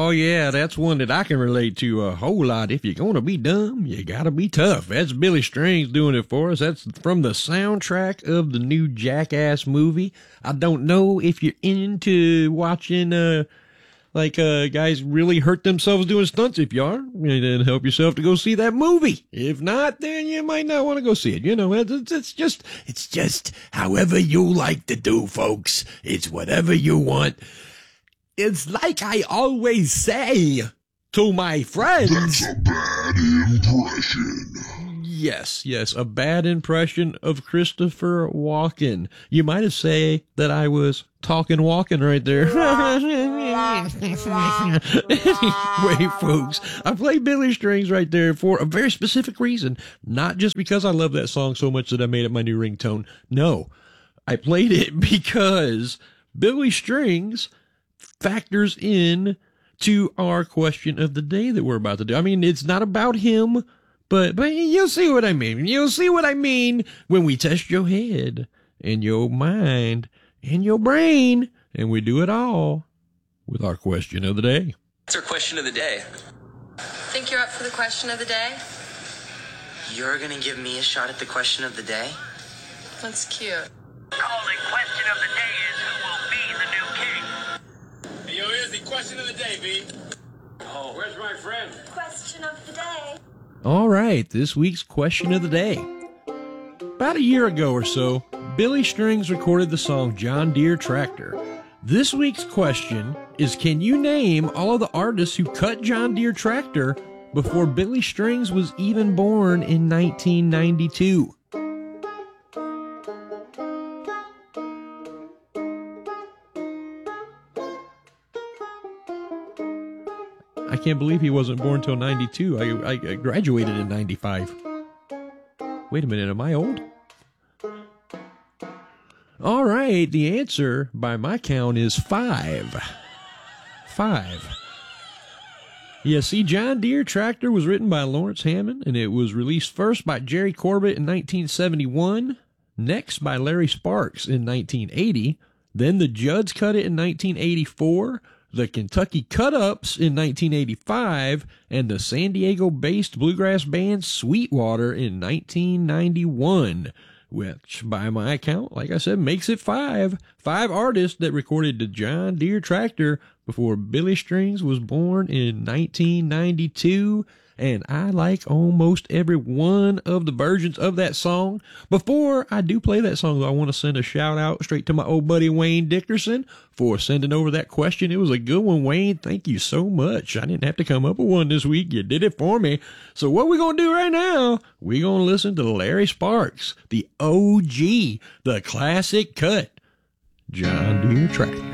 Oh, yeah, that's one that I can relate to a whole lot. If you're going to be dumb, you got to be tough. That's Billy Strings doing it for us. That's from the soundtrack of the new Jackass movie. I don't know if you're into watching, guys really hurt themselves doing stunts. If you are, then help yourself to go see that movie. If not, then you might not want to go see it. You know, it's just however you like to do, folks. It's whatever you want. It's like I always say to my friends. That's a bad impression. Yes, a bad impression of Christopher Walken. You might have said that I was walking right there. Wait, folks, I played Billy Strings right there for a very specific reason. Not just because I love that song so much that I made it my new ringtone. No, I played it because Billy Strings factors in to our question of the day that we're about to do. I mean, it's not about him, but you'll see what I mean. You'll see what I mean when we test your head and your mind and your brain, and we do it all with our question of the day. What's our question of the day? Think you're up for the question of the day? You're gonna give me a shot at the question of the day? That's cute. Calling question of the day is who will be the new king. Hey, yo, here's the question of the day, B. Oh, where's my friend? Question of the day. All right, this week's question of the day. About a year ago or so, Billy Strings recorded the song John Deere Tractor. This week's question is, can you name all of the artists who cut John Deere Tractor before Billy Strings was even born in 1992? I can't believe he wasn't born till 92. I graduated in 95. Wait a minute, am I old? All right, the answer by my count is 5. 5. Yeah, see, John Deere Tractor was written by Lawrence Hammond, and it was released first by Jerry Corbett in 1971, next by Larry Sparks in 1980, then the Judds cut it in 1984, the Kentucky Cut-Ups in 1985, and the San Diego-based bluegrass band Sweetwater in 1991, which, by my account, like I said, makes it 5. 5 artists that recorded the John Deere Tractor before Billy Strings was born in 1992, and I like almost every one of the versions of that song. Before I do play that song, though, I want to send a shout-out straight to my old buddy Wayne Dickerson for sending over that question. It was a good one, Wayne. Thank you so much. I didn't have to come up with one this week. You did it for me. So what we're going to do right now, we're going to listen to Larry Sparks, the OG, the classic cut, John Deere Tractor.